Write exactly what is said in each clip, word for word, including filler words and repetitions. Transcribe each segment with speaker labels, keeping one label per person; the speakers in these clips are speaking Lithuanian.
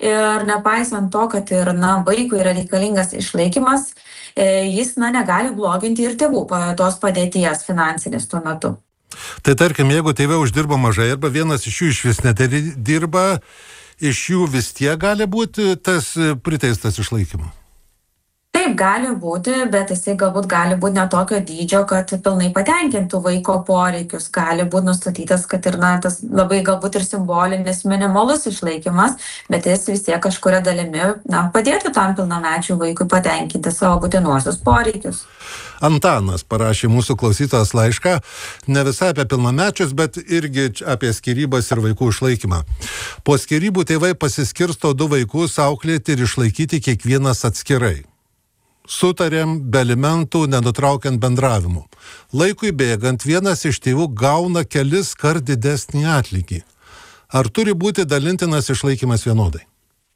Speaker 1: ir nepaisant to, kad ir na, vaikui yra reikalingas išlaikymas, jis na, negali bloginti ir tėvų tos padėties finansinės tuo metu.
Speaker 2: Tai tarkim, jeigu tėvai uždirba mažai arba vienas iš jų iš vis nedirba, iš jų vis tiek gali būti tas priteistas išlaikymas?
Speaker 1: Taip, gali būti, bet jisai galbūt gali būti netokio dydžio, kad pilnai patenkintų vaiko poreikius. Gali būti nustatytas, kad ir na, tas labai galbūt ir simbolinis minimalus išlaikymas, bet jis vis tiek kažkuria dalimi na, padėtų tam pilnamečiui vaikui patenkinti savo būtinuosius poreikius.
Speaker 2: Antanas parašė mūsų klausytojas laišką, ne visai apie pilnamečius, bet irgi apie skyrybas ir vaikų išlaikymą. Po skyrybų tėvai pasiskirsto du vaikus auklėti ir išlaikyti kiekvienas atskirai. Sutarėm be alimentų, nenutraukiant bendravimų. Laikui bėgant vienas iš tėvų gauna kelis kart didesnį atlygį. Ar turi būti dalintinas išlaikymas vienodai?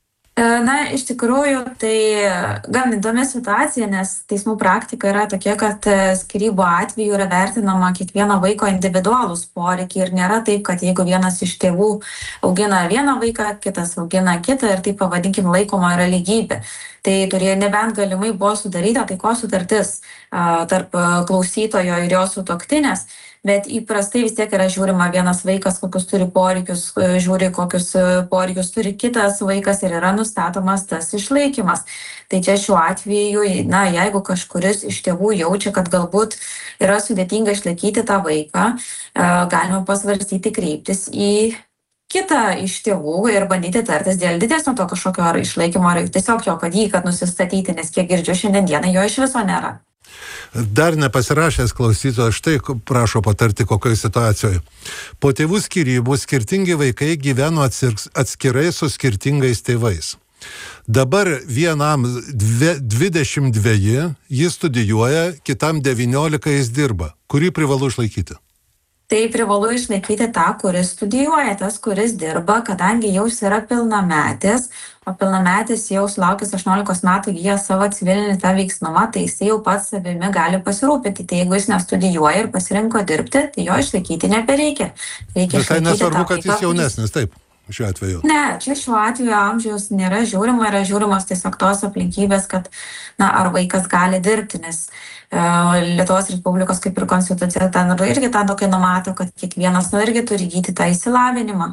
Speaker 1: Na, iš tikrųjų, tai gan įdomi situacija, nes teismų praktika yra tokia, kad skyrybų atveju yra vertinama kiekvieno vaiko individualūs poreikiai ir nėra taip, kad jeigu vienas iš tėvų augina vieną vaiką, kitas augina kitą ir tai pavadinkim laikoma yra lygybė. Tai turėjo nebent galimai buvo sudaryta taikos sutartis tarp klausytojo ir jo sutuoktinės, bet įprastai vis tiek yra žiūrima vienas vaikas, kokius turi poreikius, žiūri, kokius poreikius turi kitas vaikas ir yra nustatomas tas išlaikymas. Tai čia šiuo atveju, na, jeigu kažkuris iš tėvų jaučia, kad galbūt yra sudėtinga išlaikyti tą vaiką, galima pasvarstyti kreiptis į kitą iš tėvų ir bandyti tartis dėl didesnio to kažkokio ar išlaikymo, ar tiesiog jo padėjai, kad nusistatyti, nes kiek girdžiu šiandien dieną jo iš viso nėra.
Speaker 2: Dar nepasirašęs klausytojas štai prašo patarti kokioje situacijoje. Po tėvų skyrybų skirtingi vaikai gyveno atskirai su skirtingais tėvais. Dabar vienam dvidešimt dveji, jis studijuoja, kitam devyniolika jis dirba. Kurį privalu išlaikyti?
Speaker 1: Tai privalu išlaikyti tą, kuris studijuoja, tas, kuris dirba, kadangi jau jis yra pilnametis, o pilnametis jau sulaukęs aštuoniolikos metų įgyja savo civilinį tą veiksnumą, tai jis jau pats savimi gali pasirūpinti. Tai jeigu jis nestudijuoja ir pasirinko dirbti, tai jo išlaikyti nebereikia. Reikia
Speaker 2: Visai nesvarbu, kad jis jaunesnis, taip, šiuo atveju.
Speaker 1: Ne, čia šiuo atveju amžiaus nėra žiūrima, yra žiūrimos tiesiog tos aplinkybės, kad na, ar vaikas gali dirbti, nes Lietuvos Respublikos kaip ir konstitucija ten irgi tą tokį numato, kad kiekvienas nu, irgi turi įgyti tą išsilavinimą.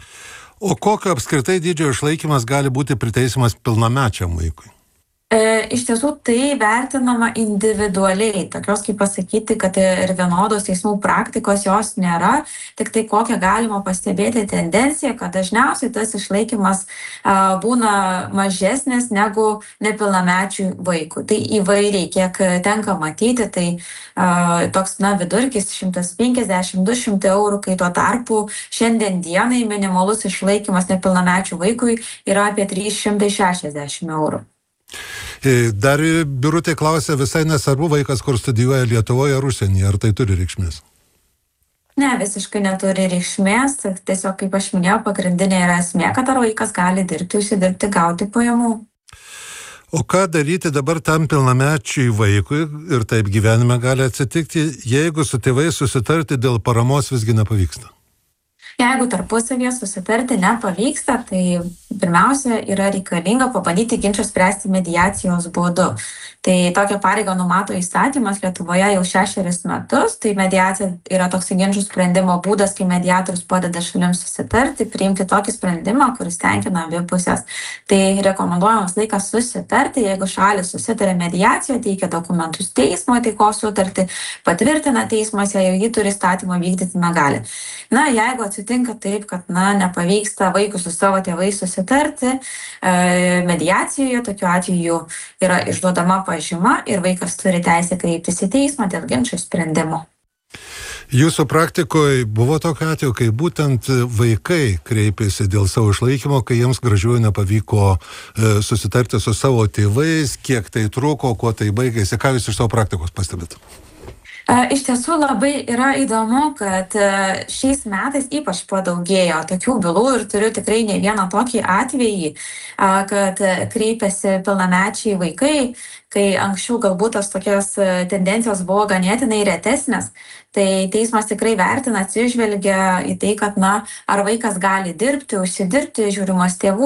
Speaker 2: O kokio apskritai dydžio išlaikymas gali būti priteisimas pilnamečiam vaikui?
Speaker 1: E, iš tiesų tai vertinama individualiai, tokios kaip pasakyti, kad ir vienodos teismų praktikos jos nėra, tik tai kokią galima pastebėti tendenciją, kad dažniausiai tas išlaikymas a, būna mažesnis negu nepilnamečiui vaikui. Tai įvairiai, kiek tenka matyti, tai a, toks na, vidurkis šimtas penkiasdešimt iki du šimtai eurų, kai tuo tarpu šiandien dienai minimalus išlaikymas nepilnamečiui vaikui yra apie trys šimtai šešiasdešimt eurų.
Speaker 2: Dar Birutė klausė, visai nesvarbu vaikas, kur studijuoja Lietuvoje ar užsienyje, ar tai turi reikšmės?
Speaker 1: Ne, visiškai neturi reikšmės, tiesiog kaip aš minėjau, pagrindinė yra esmė, kad ar vaikas gali dirbti, užsidirbti, gauti pajamų.
Speaker 2: O ką daryti dabar tam pilnamečiui vaikui, ir taip gyvenime gali atsitikti, jeigu su tėvais susitarti dėl paramos visgi nepavyksta?
Speaker 1: Jeigu tarpusavėje susitarti nepavyksta, tai pirmiausia yra reikalinga pabandyti ginčą spręsti mediacijos būdu. Tai tokią pareigą numato įstatymas Lietuvoje jau šešerius metus. Tai mediacija yra toks ginčų sprendimo būdas, kai mediatorius padeda šalims susitarti, priimti tokį sprendimą, kuris tenkina abi pusės. Tai rekomenduojamas laikas susitarti, jeigu šalis susitarė mediacijoje, teikia dokumentus teismo taikos sutartį, patvirtina teismas, jei jį turi įstatymą vykdyti negali. Na, jeigu atsitinka taip, kad na, nepavyksta vaikui su savo tėvais susitarti, e, mediacijoje tokiu atveju yra išduodama pažyma ir vaikas turi teisę kreiptis į teismą dėl ginčų sprendimo.
Speaker 2: Jūsų praktikoje buvo tokio atveju, kai būtent vaikai kreipėsi dėl savo išlaikymo, kai jiems gražiuoju nepavyko e, susitarti su savo tėvais, kiek tai truko, kuo tai baigėsi, ką jūs iš savo praktikos pastebėt?
Speaker 1: Iš tiesų labai yra įdomu, kad šiais metais ypač padaugėjo tokių bylų ir turiu tikrai ne vieną tokį atvejį, kad kreipiasi pilnamečiai vaikai, kai anksčiau galbūt tos tokios tendencijos buvo ganėtinai retesnės, tai teismas tikrai vertina, atsižvelgia į tai, kad na, ar vaikas gali dirbti, užsidirbti, žiūrimos tėvų